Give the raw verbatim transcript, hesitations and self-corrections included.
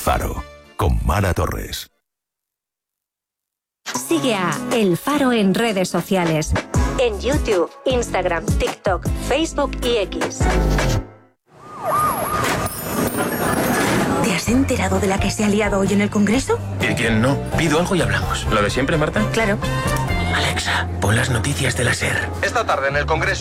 Faro, con Mara Torres. Sigue a El Faro en redes sociales. En YouTube, Instagram, TikTok, Facebook y X. ¿Te has enterado de la que se ha liado hoy en el Congreso? ¿Y quién no? Pido algo y hablamos. ¿Lo de siempre, Marta? Claro. Alexa, pon las noticias de la SER. Esta tarde en el Congreso